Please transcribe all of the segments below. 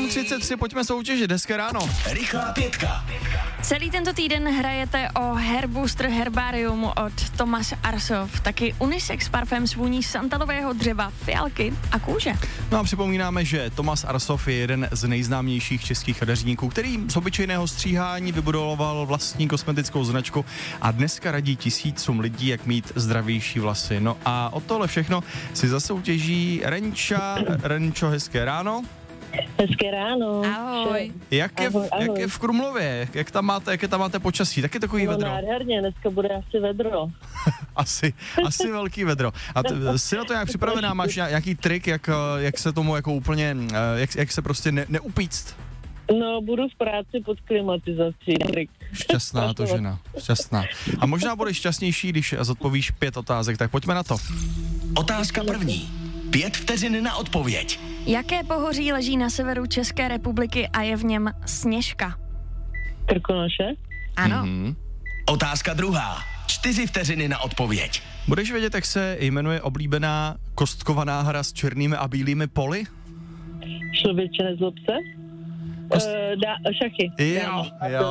7:33, pojďme soutěžit, hezké ráno. Rychlá pětka. Celý tento týden hrajete o Herbooster Herbarium od Thomas Arsov, taky unisex parfém s vůní santalového dřeva, fialky a kůže. No a připomínáme, že Thomas Arsov je jeden z nejznámějších českých kadeřníků, který z obyčejného stříhání vybudoval vlastní kosmetickou značku a dneska radí tisícům lidí, jak mít zdravější vlasy. No a o tohle všechno si zasoutěží Renča. Renčo, hezké ráno. Hezké ráno. Ahoj. Jak je v Krumlově? Jaké tam máte počasí? Taky takový vedro? Nádherně, dneska bude asi vedro. asi velký vedro. A jsi na to nějak připravená? Máš nějaký trik, jak se tomu jako úplně, jak se prostě neupíct? No, budu v práci pod klimatizací. Šťastná to žena, šťastná. A možná budeš šťastnější, když zodpovíš 5 otázek, tak pojďme na to. Otázka první. 5 vteřin na odpověď. Jaké pohoří leží na severu České republiky a je v něm Sněžka? Krkonoše? Ano. Mm-hmm. Otázka druhá. 4 vteřiny na odpověď. Budeš vědět, jak se jmenuje oblíbená kostkovaná hra s černými a bílými poli? Člověče, nezlob se? Šachy. Jo.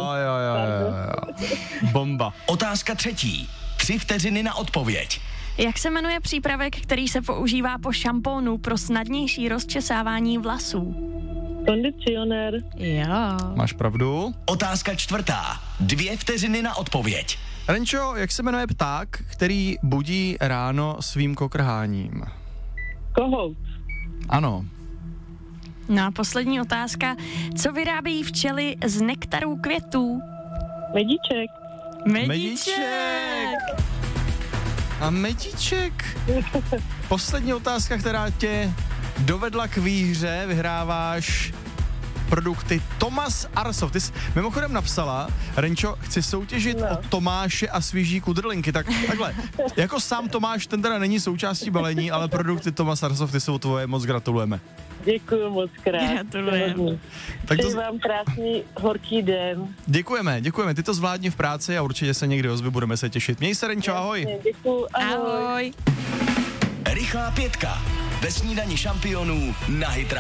Bomba. Otázka třetí. 3 vteřiny na odpověď. Jak se jmenuje přípravek, který se používá po šampónu pro snadnější rozčesávání vlasů? Kondicionér. Jo. Máš pravdu. Otázka čtvrtá. 2 vteřiny na odpověď. Renčo, jak se jmenuje pták, který budí ráno svým kokrháním? Kohout. Ano. No a poslední otázka. Co vyrábějí včely z nektarů květů? Medíček. Medíček. A medíček. Poslední otázka, která tě dovedla k výhře, vyhráváš produkty Thomas Arsov. Ty jsi mimochodem napsala, Renčo, chci soutěžit o Tomáše a svěží kudrlinky. Takhle, jako sám Tomáš, ten teda není součástí balení, ale produkty Thomas Arsov, ty jsou tvoje, moc gratulujeme. Děkuji moc krát. Gratulujem. Tak Přeji vám krásný horký den. Děkujeme, ty to zvládni v práci a určitě se někdy ozvi, budeme se těšit. Měj se, Renčo, ahoj. Děkuji, ahoj. Ahoj. Rychlá pětka. Ve snídani šampionů na Hit